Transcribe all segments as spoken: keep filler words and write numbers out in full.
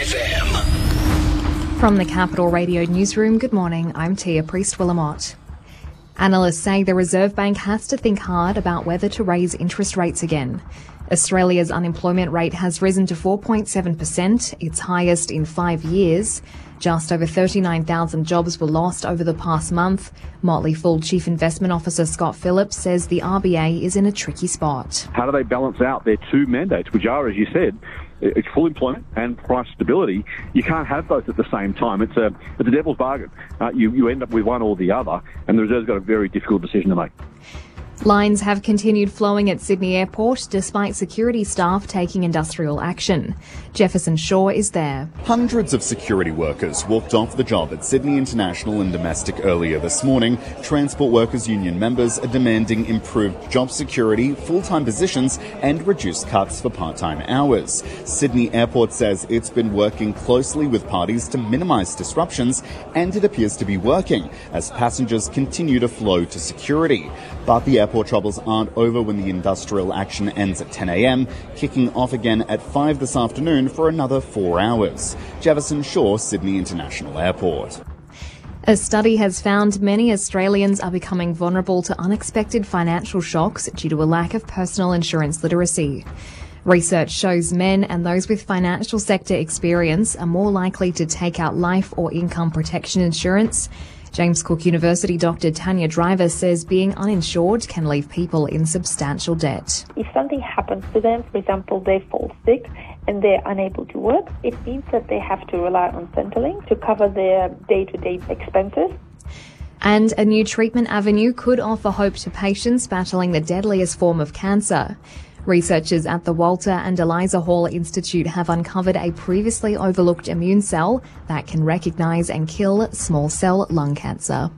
F M. From the Capital Radio Newsroom, good morning, I'm Tia Priest-Willamott. Analysts say the Reserve Bank has to think hard about whether to raise interest rates again. Australia's unemployment rate has risen to four point seven percent, its highest in five years. Just over thirty-nine thousand jobs were lost over the past month. Motley Fool Chief Investment Officer Scott Phillips says the R B A is in a tricky spot. How do they balance out their two mandates, which are, as you said, it's full employment and price stability? You can't have both at the same time. It's a, it's a devil's bargain. Uh, you, you end up with one or the other, and the Reserve's got a very difficult decision to make. Lines have continued flowing at Sydney Airport despite security staff taking industrial action. Jefferson Shaw is there. Hundreds of security workers walked off the job at Sydney International and Domestic earlier this morning. Transport Workers Union members are demanding improved job security, full-time positions and reduced cuts for part-time hours. Sydney Airport says it's been working closely with parties to minimise disruptions, and it appears to be working as passengers continue to flow to security. But the airport troubles aren't over when the industrial action ends at ten a.m, kicking off again at five this afternoon for another four hours. Jefferson Shaw, Sydney International Airport. A study has found many Australians are becoming vulnerable to unexpected financial shocks due to a lack of personal insurance literacy. Research shows men and those with financial sector experience are more likely to take out life or income protection insurance. James Cook University Doctor Tanya Driver says being uninsured can leave people in substantial debt. If something happens to them, for example, they fall sick and they're unable to work, it means that they have to rely on Centrelink to cover their day-to-day expenses. And a new treatment avenue could offer hope to patients battling the deadliest form of cancer. Researchers at the Walter and Eliza Hall Institute have uncovered a previously overlooked immune cell that can recognise and kill small cell lung cancer.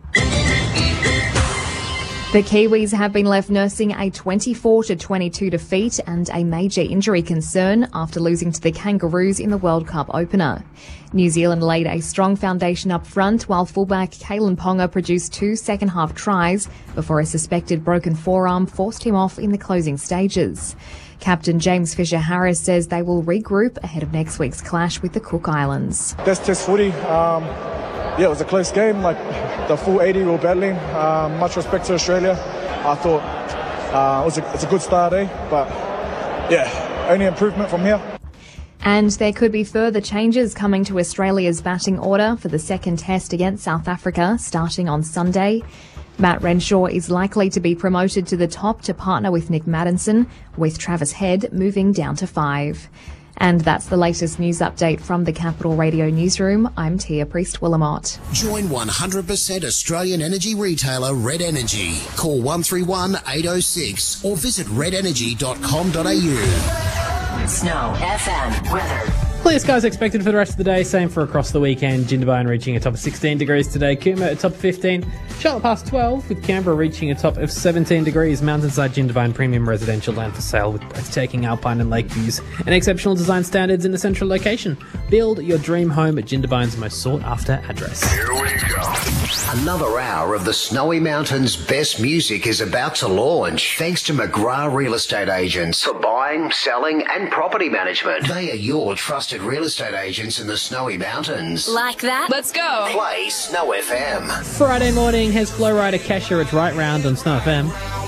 The Kiwis have been left nursing a twenty-four to twenty-two defeat and a major injury concern after losing to the Kangaroos in the World Cup opener. New Zealand laid a strong foundation up front while fullback Kalen Ponga produced two second-half tries before a suspected broken forearm forced him off in the closing stages. Captain James Fisher-Harris says they will regroup ahead of next week's clash with the Cook Islands. That's test footy. Um, yeah, it was a close game. Like the full eighty we were battling. Um, much respect to Australia. I thought uh, it was a, it's a good start, eh? But yeah, only improvement from here. And there could be further changes coming to Australia's batting order for the second test against South Africa starting on Sunday. Matt Renshaw is likely to be promoted to the top to partner with Nick Maddinson, with Travis Head moving down to five. And that's the latest news update from the Capital Radio Newsroom. I'm Tia Priest-Willamott. Join one hundred percent Australian energy retailer Red Energy. Call one three one, eight oh six or visit red energy dot com dot a u. Snow F M weather. Clear skies expected for the rest of the day, same for across the weekend. Jindabyne reaching a top of sixteen degrees today, Cooma a top of fifteen, Charlotte past twelve, with Canberra reaching a top of seventeen degrees. Mountainside Jindabyne premium residential land for sale with breathtaking alpine and lake views and exceptional design standards in a central location. Build your dream home at Jindabyne's most sought after address. Here we go. Another hour of the Snowy Mountains' best music is about to launch, thanks to McGrath Real Estate Agents for buying, selling and property management. They are your trusted real estate agents in the Snowy Mountains. Like that? Let's go. Play Snow F M. Friday morning has Flow Rider Kesha. It's right round on Snow F M.